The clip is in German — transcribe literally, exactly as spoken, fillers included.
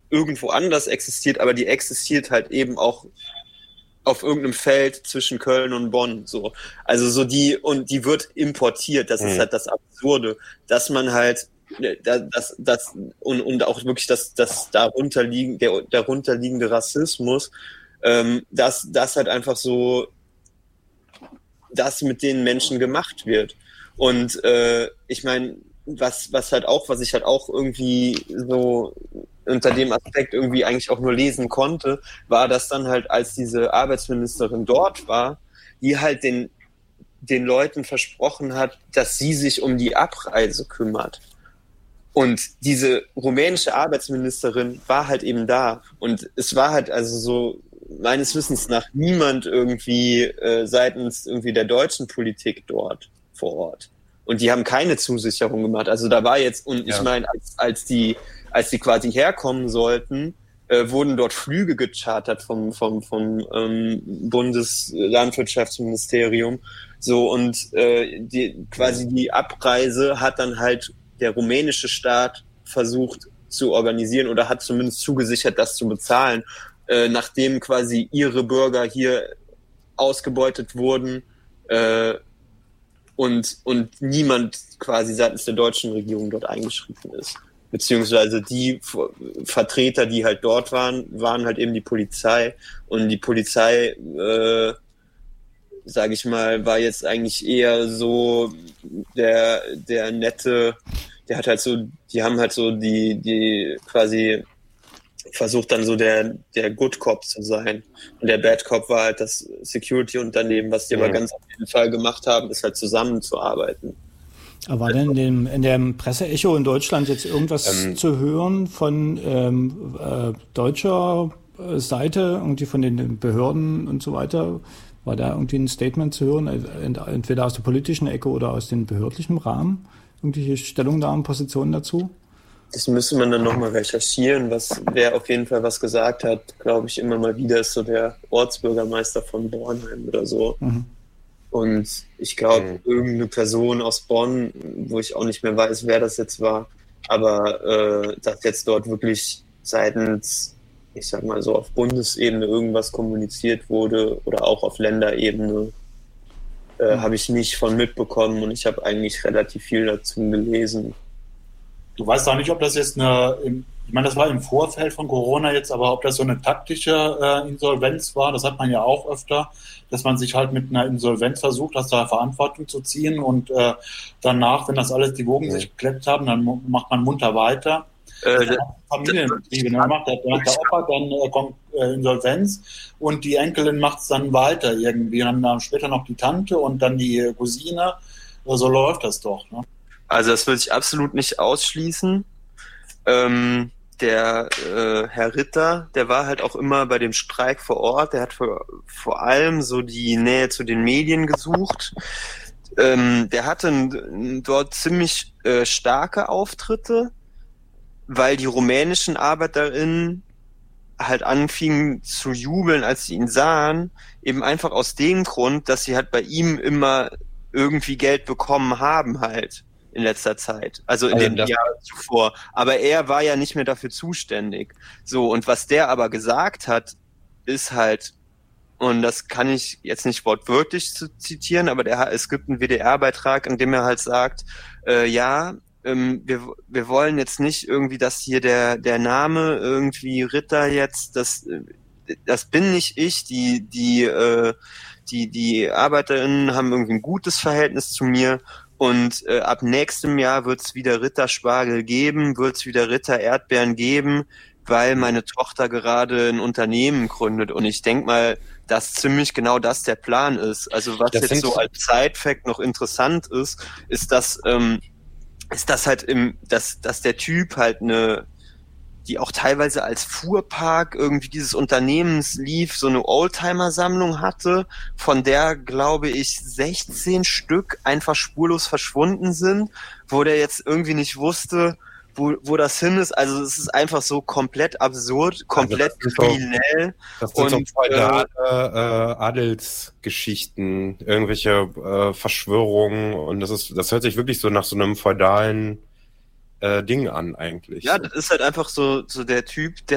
irgendwo anders existiert, aber die existiert halt eben auch auf irgendeinem Feld zwischen Köln und Bonn, so. Also so die, und die wird importiert, das mhm. ist halt das Absurde, dass man halt, das, das, und, und auch wirklich das, das darunter liegen, der darunter liegende Rassismus, ähm, dass das halt einfach so, das mit den Menschen gemacht wird. Und äh, ich meine, was, was halt auch, was ich halt auch irgendwie so unter dem Aspekt irgendwie eigentlich auch nur lesen konnte, war, dass dann halt, als diese Arbeitsministerin dort war, die halt den, den Leuten versprochen hat, dass sie sich um die Abreise kümmert. Und diese rumänische Arbeitsministerin war halt eben da. Und es war halt also so, meines Wissens nach, niemand irgendwie äh, seitens irgendwie der deutschen Politik dort vor Ort. Und die haben keine Zusicherung gemacht. Also da war jetzt, und ja. ich meine, als, als die als die quasi herkommen sollten, äh, wurden dort Flüge gechartert vom vom vom ähm, Bundeslandwirtschaftsministerium. So, und äh, die quasi die Abreise hat dann halt der rumänische Staat versucht zu organisieren oder hat zumindest zugesichert, das zu bezahlen, äh, nachdem quasi ihre Bürger hier ausgebeutet wurden, äh, und und niemand quasi seitens der deutschen Regierung dort eingeschritten ist. Beziehungsweise die Vertreter, die halt dort waren, waren halt eben die Polizei. Und die Polizei, äh, sage ich mal, war jetzt eigentlich eher so der der nette, der hat halt so, die haben halt so die die quasi versucht dann so der der Good Cop zu sein. Und der Bad Cop war halt das Security-Unternehmen, was die mhm. aber ganz auf jeden Fall gemacht haben, ist halt zusammenzuarbeiten. Aber war denn in dem, in dem Presseecho in Deutschland jetzt irgendwas ähm, zu hören von ähm, äh, deutscher Seite, irgendwie von den Behörden und so weiter? War da irgendwie ein Statement zu hören, entweder aus der politischen Ecke oder aus dem behördlichen Rahmen? Irgendwelche Stellungnahmen, Positionen dazu? Das müsste man dann nochmal recherchieren. Was, wer auf jeden Fall was gesagt hat, glaube ich, immer mal wieder, ist so der Ortsbürgermeister von Bornheim oder so. Mhm. Und ich glaube, mhm. irgendeine Person aus Bonn, wo ich auch nicht mehr weiß, wer das jetzt war, aber äh, dass jetzt dort wirklich seitens, ich sag mal so, auf Bundesebene irgendwas kommuniziert wurde oder auch auf Länderebene, äh, mhm. habe ich nicht von mitbekommen, und ich habe eigentlich relativ viel dazu gelesen. Du weißt auch nicht, ob das jetzt eine, ich meine, das war im Vorfeld von Corona jetzt, aber ob das so eine taktische äh, Insolvenz war, das hat man ja auch öfter, dass man sich halt mit einer Insolvenz versucht, dass da Verantwortung zu ziehen, und äh, danach, wenn das alles die Wogen sich geklebt haben, dann macht man munter weiter. Äh, das Familienbetriebe, dann macht der, der Opa, dann äh, kommt äh, Insolvenz, und die Enkelin macht es dann weiter irgendwie, und dann, dann später noch die Tante und dann die Cousine, so läuft das doch, ne? Also das würde ich absolut nicht ausschließen. Ähm, der äh, Herr Ritter, der war halt auch immer bei dem Streik vor Ort. Der hat vor, vor allem so die Nähe zu den Medien gesucht. Ähm, der hatte n, dort ziemlich äh, starke Auftritte, weil die rumänischen ArbeiterInnen halt anfingen zu jubeln, als sie ihn sahen. Eben einfach aus dem Grund, dass sie halt bei ihm immer irgendwie Geld bekommen haben halt. In letzter Zeit, also in also den Jahren zuvor. Aber er war ja nicht mehr dafür zuständig. So, und was der aber gesagt hat, ist halt, und das kann ich jetzt nicht wortwörtlich zu zitieren, aber der, es gibt einen W D R-Beitrag, in dem er halt sagt, äh, ja, ähm, wir, wir wollen jetzt nicht irgendwie, dass hier der, der Name irgendwie Ritter jetzt, das, das bin nicht ich, die, die, äh, die, die ArbeiterInnen haben irgendwie ein gutes Verhältnis zu mir. Und äh, ab nächstem Jahr wird es wieder Ritterspargel geben, wird es wieder Ritter Erdbeeren geben, weil meine Tochter gerade ein Unternehmen gründet. Und ich denke mal, dass ziemlich genau das der Plan ist. Also was das jetzt so als Side-Fact noch interessant ist, ist, dass ähm, ist das halt im, dass dass der Typ halt eine, die auch teilweise als Fuhrpark irgendwie dieses Unternehmens lief, so eine Oldtimer-Sammlung hatte, von der, glaube ich, sechzehn Stück einfach spurlos verschwunden sind, wo der jetzt irgendwie nicht wusste, wo, wo das hin ist. Also es ist einfach so komplett absurd, komplett also kriminell. So, das sind und, so feudale äh, Adelsgeschichten, irgendwelche äh, Verschwörungen, und das ist, das hört sich wirklich so nach so einem feudalen Äh, Ding an eigentlich. Ja, das ist halt einfach so, so der Typ, der